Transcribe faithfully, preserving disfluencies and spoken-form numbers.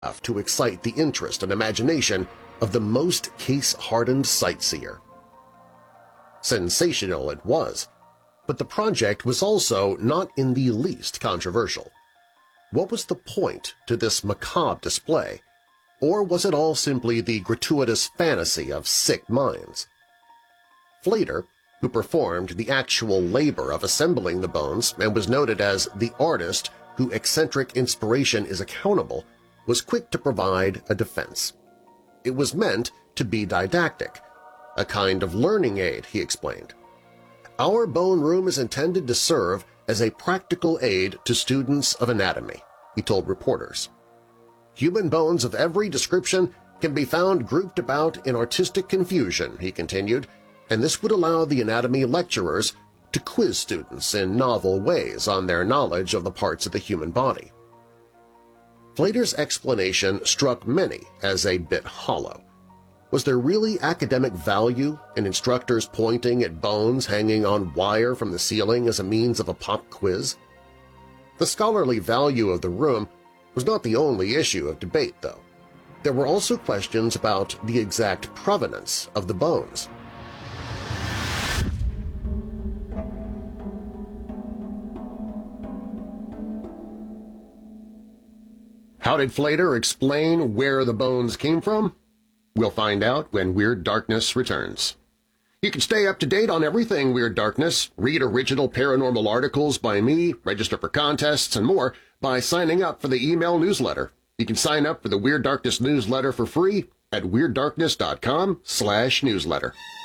enough to excite the interest and imagination of the most case-hardened sightseer. Sensational it was, but the project was also not in the least controversial. What was the point to this macabre display, or was it all simply the gratuitous fantasy of sick minds? Flater, who performed the actual labor of assembling the bones and was noted as the artist whose eccentric inspiration is accountable, was quick to provide a defense. It was meant to be didactic, a kind of learning aid, he explained. Our bone room is intended to serve as a practical aid to students of anatomy, he told reporters. Human bones of every description can be found grouped about in artistic confusion, he continued, and this would allow the anatomy lecturers to quiz students in novel ways on their knowledge of the parts of the human body. Flater's explanation struck many as a bit hollow. Was there really academic value in instructors pointing at bones hanging on wire from the ceiling as a means of a pop quiz? The scholarly value of the room was not the only issue of debate, though. There were also questions about the exact provenance of the bones. How did Flater explain where the bones came from? We'll find out when Weird Darkness returns. You can stay up to date on everything Weird Darkness, read original paranormal articles by me, register for contests, and more by signing up for the email newsletter. You can sign up for the Weird Darkness newsletter for free at weirddarkness dot com slash newsletter.